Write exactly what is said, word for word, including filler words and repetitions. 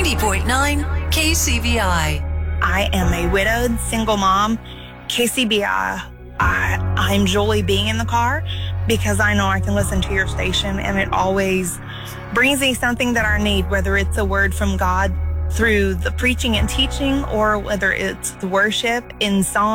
ninety point nine K C B I. I am a widowed single mom. K C B I, I, I enjoy being in the car because I know I can listen to your station and it always brings me something that I need, whether it's a word from God through the preaching and teaching or whether it's the worship in song.